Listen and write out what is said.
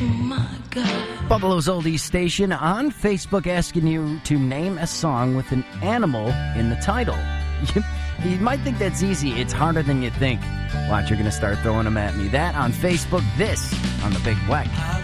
Buffalo's Oldies Station on Facebook asking you to name a song with an animal in the title. You might think that's easy. It's harder than you think. Watch, you're going to start throwing them at me. That on Facebook, this on the Big Weck.